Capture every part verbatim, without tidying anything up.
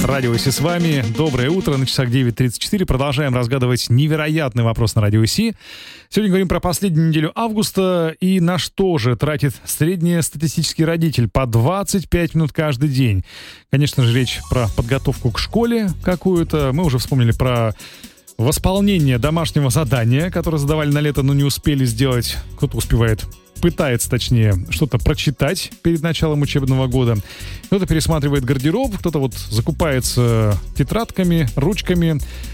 Радио ИСИ с вами. Доброе утро. На часах девять тридцать четыре. Продолжаем разгадывать невероятный вопрос на Радио ИСИ. Сегодня говорим про последнюю неделю августа и на что же тратит среднестатистический родитель по двадцать пять минут каждый день. Конечно же, речь про подготовку к школе какую-то. Мы уже вспомнили про восполнение домашнего задания, которое задавали на лето, но не успели сделать. Кто-то успевает, пытается, точнее, что-то прочитать перед началом учебного года. Кто-то пересматривает гардероб, кто-то вот закупается тетрадками, ручками.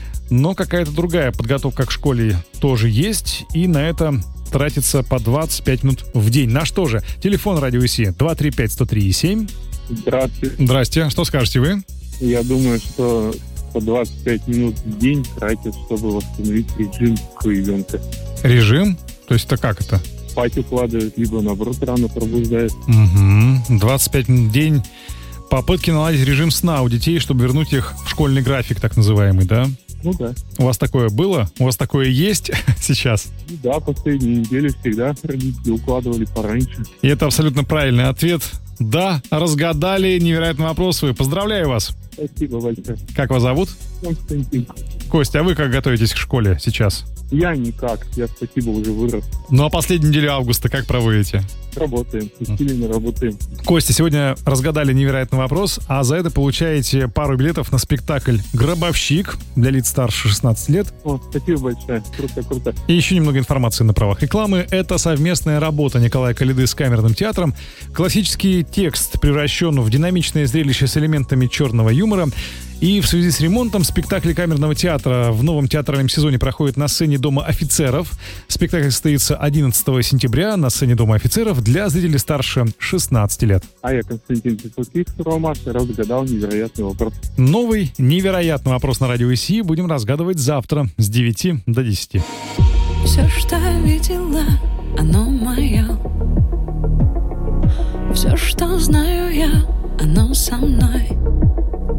Но какая-то другая подготовка к школе тоже есть, и на это тратится по двадцать пять минут в день. На что же? Телефон Радио ИСИ два три пять сто три семь. Здравствуйте. Здрасте. Что скажете вы? Я думаю, что по двадцать пять минут в день тратят, чтобы восстановить режим у ребенка. Режим? То есть это как это? Спать укладывают, либо наоборот рано пробуждают. Угу. двадцать пять минут в день. Попытки наладить режим сна у детей, чтобы вернуть их в школьный график, так называемый, да? Ну да. У вас такое было? У вас такое есть сейчас? Ну да, последние недели всегда родители укладывали пораньше. И это абсолютно правильный ответ. Да, разгадали невероятный вопрос вы. Поздравляю вас. Спасибо большое. Как вас зовут? Константин. Костя, а вы как готовитесь к школе сейчас? Я никак, я, спасибо, уже вырос. Ну а последнюю неделю августа как проводите? Работаем, усиленно работаем. Костя, сегодня разгадали невероятный вопрос, а за это получаете пару билетов на спектакль «Гробовщик» для лиц старше шестнадцати лет. О, спасибо большое, круто, круто. И еще немного информации на правах рекламы. Это совместная работа Николая Калиды с камерным театром. Классический текст превращен в динамичное зрелище с элементами черного юмора. И в связи с ремонтом спектакль камерного театра в новом театральном сезоне проходит на сцене Дома офицеров. Спектакль состоится одиннадцатого сентября на сцене Дома офицеров для зрителей старше шестнадцати лет. А я, Константин Петрушких, Ромаша, разгадал невероятный вопрос. Новый невероятный вопрос на Радио ИСИ будем разгадывать завтра с девяти до десяти. Все, что видела, оно мое. Все, что знаю я, оно со мной.